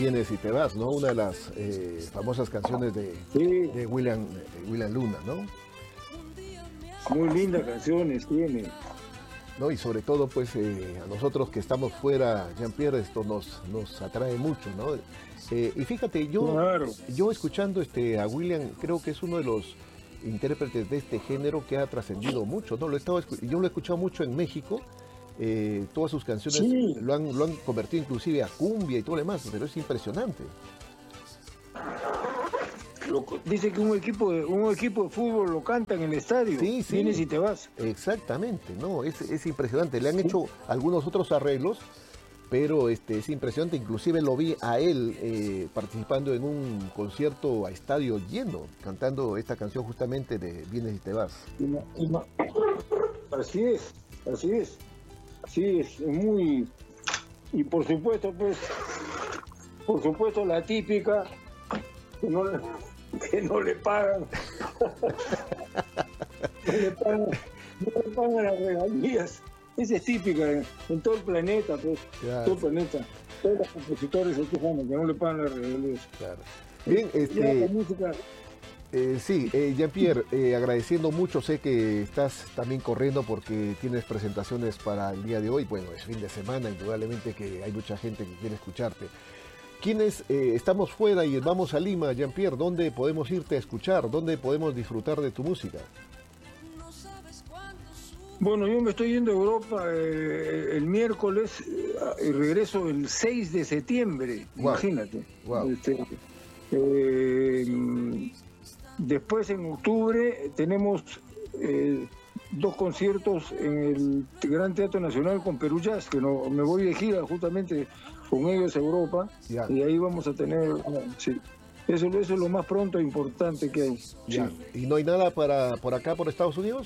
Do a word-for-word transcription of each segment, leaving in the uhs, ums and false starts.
Vienes y te vas, ¿no? Una de las eh, famosas canciones de, Sí, de William, eh, William Luna, ¿no? muy lindas canciones tiene. ¿No? Y sobre todo, pues, eh, a nosotros que estamos fuera, Jean-Pierre, esto nos, nos atrae mucho, ¿no? Eh, y fíjate, yo, Claro. yo escuchando este, a William, creo que es uno de los intérpretes de este género que ha trascendido mucho, ¿no? Lo he estado escu- yo lo he escuchado mucho en México, eh, todas sus canciones Sí. lo han, lo han convertido inclusive a cumbia y todo lo demás, pero es impresionante. Lo- dice que un equipo, de, un equipo de fútbol lo canta en el estadio. Sí, sí. Vienes y te vas. Exactamente, no, es, es impresionante. Le han hecho algunos otros arreglos, pero este, es impresionante. Inclusive lo vi a él eh, participando en un concierto a estadio lleno, cantando esta canción justamente de Vienes y te vas. Y no- y no- Así es, así es. Sí, es muy... Y por supuesto, pues, por supuesto la típica, que no le, que no le pagan. No le pagan, no le pagan las regalías. Esa es típica en, en todo el planeta, pues, Claro. todo el planeta. Todos los compositores se quejan de que no le pagan las regalías. Claro. Bien, Ya la este, música... eh, sí, eh, Jean-Pierre, eh, agradeciendo mucho, sé que estás también corriendo porque tienes presentaciones para el día de hoy. Bueno, es fin de semana, indudablemente que hay mucha gente que quiere escucharte. ¿Quiénes eh, estamos fuera y vamos a Lima, Jean-Pierre? ¿Dónde podemos irte a escuchar? ¿Dónde podemos disfrutar de tu música? Bueno, yo me estoy yendo a Europa eh, el miércoles eh, y regreso el seis de septiembre, Guau. imagínate. Guau. Este, eh, después en octubre tenemos eh, dos conciertos en el Gran Teatro Nacional con Perú Jazz, que no, me voy de gira justamente con ellos a Europa, Ya. y ahí vamos a tener, sí, eso, eso es lo más pronto e importante que hay. Ya. Sí. ¿Y no hay nada para por acá, por Estados Unidos?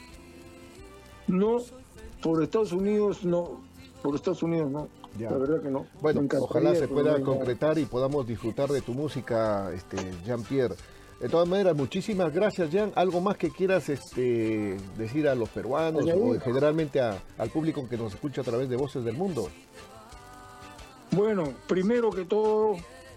No, por Estados Unidos no, por Estados Unidos no, Ya. la verdad que no. Bueno, Me encantaría, ojalá se pero pueda no hay nada. concretar y podamos disfrutar de tu música, este, Jean-Pierre. De todas maneras, muchísimas gracias, Jean. ¿Algo más que quieras este, decir a los peruanos Añadir. o generalmente a- al público que nos escucha a través de Voces del Mundo? Bueno, primero que todo,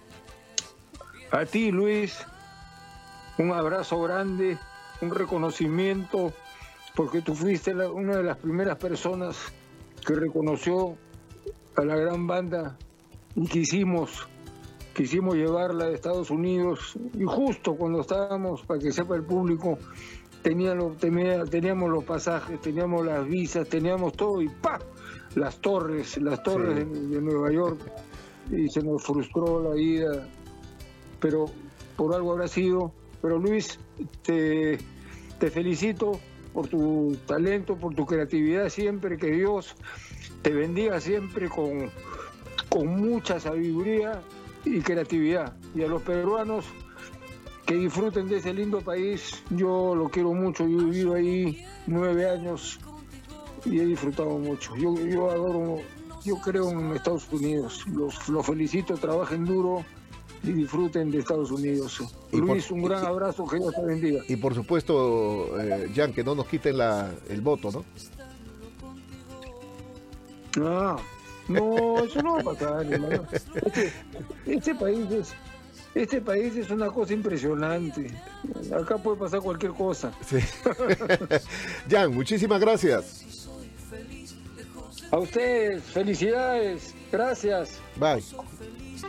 a ti, Luis, un abrazo grande, un reconocimiento, porque tú fuiste la- una de las primeras personas que reconoció a la gran banda y quisimos, quisimos llevarla de Estados Unidos, y justo cuando estábamos, para que sepa el público, tenía lo- tenía- teníamos los pasajes, teníamos las visas, teníamos todo, y ¡pa! Las torres, las torres Sí. de, de Nueva York, y se nos frustró la ida, pero por algo habrá sido. Pero Luis, te, te felicito por tu talento, por tu creatividad siempre, que Dios te bendiga siempre con, con mucha sabiduría y creatividad. Y a los peruanos que disfruten de ese lindo país, yo lo quiero mucho, yo he vivido ahí nueve años y he disfrutado mucho. Yo, yo adoro, yo creo en Estados Unidos, los, los felicito, trabajen duro y disfruten de Estados Unidos. Y por- Luis, un gran abrazo, que Dios te bendiga. Y por supuesto, eh, Jean, que no nos quiten la, el voto, ¿no? Ah, no, eso no va a pasar, hermano. Este, este país es, este país es una cosa impresionante. Acá puede pasar cualquier cosa. Sí. Jean, muchísimas gracias. A ustedes, felicidades, gracias. Bye.